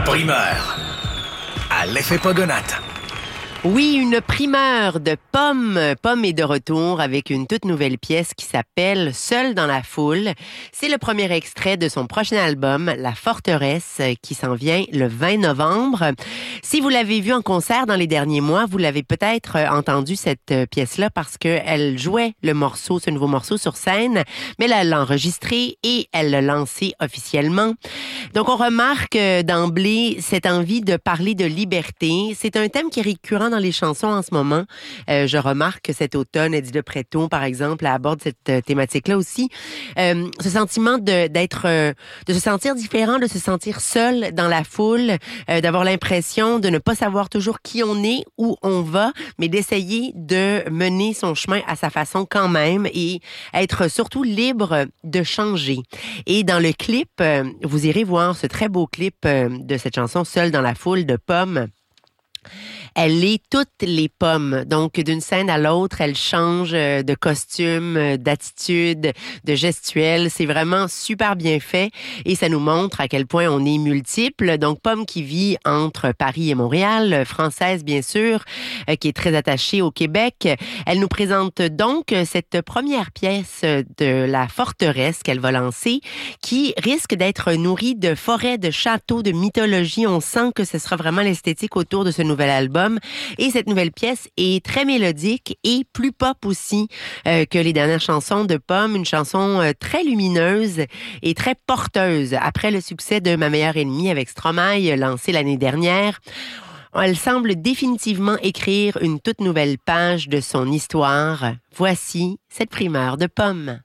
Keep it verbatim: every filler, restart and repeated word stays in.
primeur à l'effet Pogonate. Oui, une primeur de Pomme. Pomme est de retour avec une toute nouvelle pièce qui s'appelle Seul dans la foule. C'est le premier extrait de son prochain album, La Forteresse, qui s'en vient le vingt novembre. Si vous l'avez vu en concert dans les derniers mois, vous l'avez peut-être entendu cette pièce-là parce qu'elle jouait le morceau, ce nouveau morceau sur scène, mais elle l'a enregistré et elle l'a lancé officiellement. Donc on remarque d'emblée cette envie de parler de liberté. C'est un thème qui est récurrent dans les chansons en ce moment. Euh, je remarque que cet automne, Eddie de Pretto, par exemple, aborde cette euh, thématique-là aussi. Euh, ce sentiment de d'être, euh, de se sentir différent, de se sentir seul dans la foule, euh, d'avoir l'impression de ne pas savoir toujours qui on est, où on va, mais d'essayer de mener son chemin à sa façon quand même et être surtout libre de changer. Et dans le clip, euh, vous irez voir ce très beau clip euh, de cette chanson Seul dans la foule de Pomme. Elle est toutes les pommes. Donc, d'une scène à l'autre, elle change de costume, d'attitude, de gestuelle. C'est vraiment super bien fait et ça nous montre à quel point on est multiple. Donc, Pomme qui vit entre Paris et Montréal, française bien sûr, qui est très attachée au Québec. Elle nous présente donc cette première pièce de La Forteresse qu'elle va lancer qui risque d'être nourrie de forêts, de châteaux, de mythologie. On sent que ce sera vraiment l'esthétique autour de ce nouvel album. Et cette nouvelle pièce est très mélodique et plus pop aussi euh, que les dernières chansons de Pomme. Une chanson euh, très lumineuse et très porteuse. Après le succès de Ma meilleure ennemie avec Stromae, lancé l'année dernière, elle semble définitivement écrire une toute nouvelle page de son histoire. Voici cette primeur de Pomme.